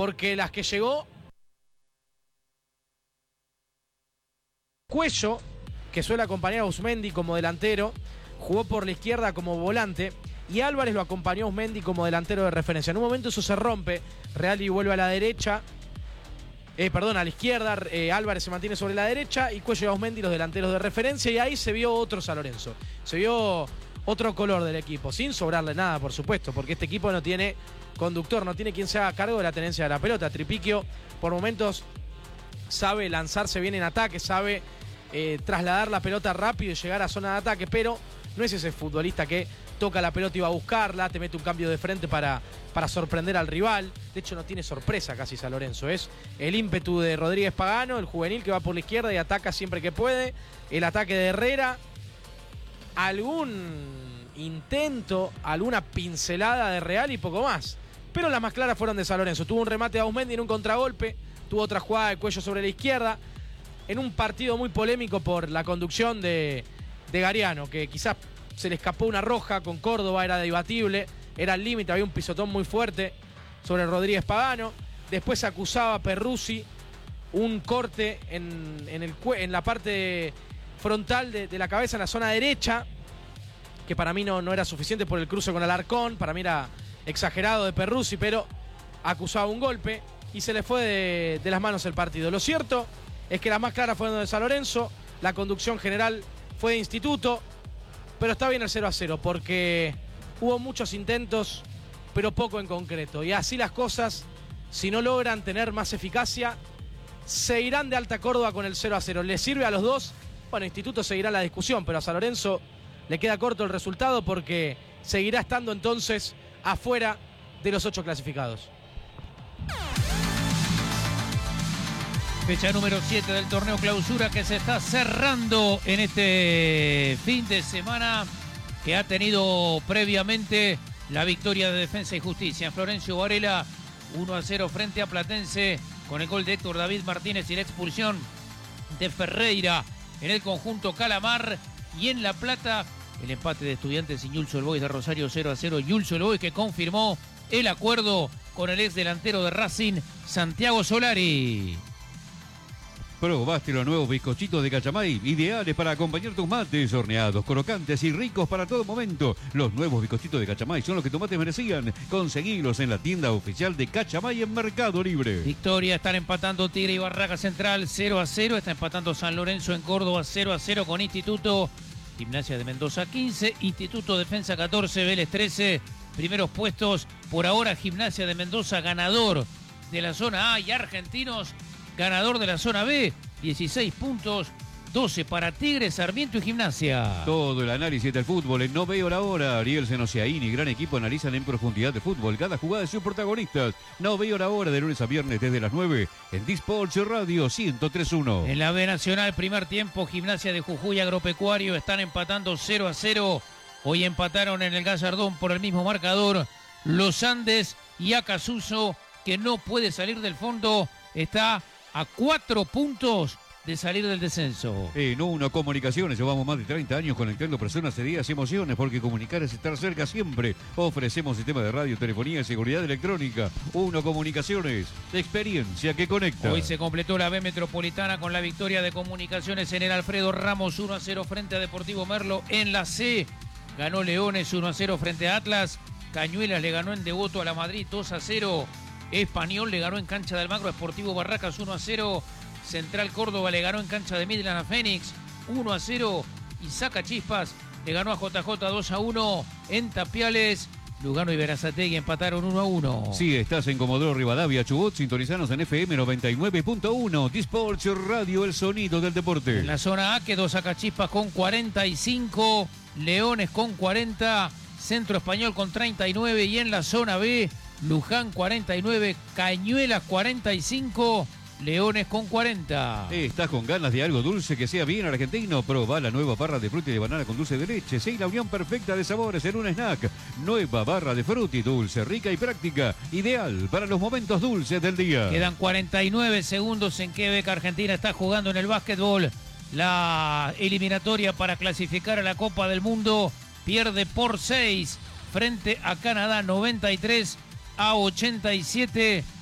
porque las que llegó... Cuello, que suele acompañar a Uzmendi como delantero, jugó por la izquierda como volante y Álvarez lo acompañó a Uzmendi como delantero de referencia. En un momento eso se rompe, Reali vuelve a la derecha, a la izquierda, Álvarez se mantiene sobre la derecha y Cuello y Uzmendi los delanteros de referencia, y ahí se vio otro San Lorenzo, se vio otro color del equipo, sin sobrarle nada, por supuesto, porque este equipo no tiene conductor, no tiene quien se haga cargo de la tenencia de la pelota. Tripiquio por momentos sabe lanzarse bien en ataque, sabe trasladar la pelota rápido y llegar a zona de ataque, pero no es ese futbolista que toca la pelota y va a buscarla, te mete un cambio de frente para sorprender al rival. De hecho no tiene sorpresa casi San Lorenzo, es el ímpetu de Rodríguez Pagano, el juvenil que va por la izquierda y ataca siempre que puede, el ataque de Herrera, algún intento, alguna pincelada de Real y poco más, pero las más claras fueron de San Lorenzo. Tuvo un remate de Uzmendi en un contragolpe, tuvo otra jugada de Cuello sobre la izquierda, en un partido muy polémico por la conducción de Gariano, que quizás se le escapó una roja con Córdoba, era debatible, era al límite, había un pisotón muy fuerte sobre Rodríguez Pagano. Después acusaba a Perruzzi un corte en la parte frontal de la cabeza, en la zona derecha, que para mí no era suficiente por el cruce con Alarcón, para mí era exagerado de Perruzzi, pero acusaba un golpe y se le fue de las manos el partido. Lo cierto es que las más claras fueron de San Lorenzo, la conducción general fue de Instituto, pero está bien el 0-0 porque hubo muchos intentos, pero poco en concreto. Y así las cosas, si no logran tener más eficacia, se irán de Alta Córdoba con el 0-0. ¿Les sirve a los dos? Bueno, Instituto seguirá la discusión, pero a San Lorenzo le queda corto el resultado porque seguirá estando entonces afuera de los 8 clasificados. Fecha número 7 del torneo clausura que se está cerrando en este fin de semana, que ha tenido previamente la victoria de Defensa y Justicia en Florencio Varela, 1-0 frente a Platense, con el gol de Héctor David Martínez y la expulsión de Ferreira en el conjunto Calamar. Y en La Plata, el empate de Estudiantes y Newell's Old Boys de Rosario 0-0. Newell's Old Boys que confirmó el acuerdo con el ex delantero de Racing, Santiago Solari. Probaste los nuevos bizcochitos de Cachamay, ideales para acompañar tus mates, horneados, crocantes y ricos para todo momento. Los nuevos bizcochitos de Cachamay son los que tus mates merecían. Conseguilos en la tienda oficial de Cachamay en Mercado Libre. Victoria, están empatando Tigre y Barraca Central 0-0. Está empatando San Lorenzo en Córdoba 0-0 con Instituto. Gimnasia de Mendoza 15, Instituto Defensa 14, Vélez 13. Primeros puestos por ahora Gimnasia de Mendoza, ganador de la zona A, y Argentinos, ganador de la zona B, 16 puntos, 12 para Tigre, Sarmiento y Gimnasia. Todo el análisis del fútbol en No Veo la Hora. Ariel Senosiaín y gran equipo analizan en profundidad de fútbol cada jugada de sus protagonistas. No Veo la Hora, de lunes a viernes desde las 9 en Disports Radio 103.1. En la B Nacional, primer tiempo, Gimnasia de Jujuy, Agropecuario están empatando 0-0. Hoy empataron en el Gallardón por el mismo marcador Los Andes, y Acasuso, que no puede salir del fondo, está a 4 puntos de salir del descenso. En Uno Comunicaciones llevamos más de 30 años conectando personas, ideas y emociones, porque comunicar es estar cerca siempre. Ofrecemos sistema de radio, telefonía y seguridad electrónica. Uno Comunicaciones, experiencia que conecta. Hoy se completó la B Metropolitana con la victoria de Comunicaciones en el Alfredo Ramos 1-0 frente a Deportivo Merlo. En la C ganó Leones 1-0 frente a Atlas. Cañuelas le ganó en Devoto a la Madrid 2-0. Español le ganó en cancha de Almagro a Sportivo Barracas 1-0. Central Córdoba le ganó en cancha de Midland a Fénix 1-0. Y Sacachispas le ganó a JJ 2-1 en Tapiales. Lugano y Berazategui empataron 1-1. Si estás en Comodoro Rivadavia, Chubut, sintonizanos en FM 99.1. Disports Radio, el sonido del deporte. En la zona A quedó Sacachispas con 45, Leones con 40, Centro Español con 39, y en la zona B, Luján 49, Cañuelas 45, Leones con 40. ¿Estás con ganas de algo dulce que sea bien argentino? Probá la nueva barra de fruta y de banana con dulce de leche. Sí, la unión perfecta de sabores en un snack. Nueva barra de fruta dulce, rica y práctica. Ideal para los momentos dulces del día. Quedan 49 segundos en Quebec. Argentina está jugando en el básquetbol la eliminatoria para clasificar a la Copa del Mundo. Pierde por 6 frente a Canadá, 93-87.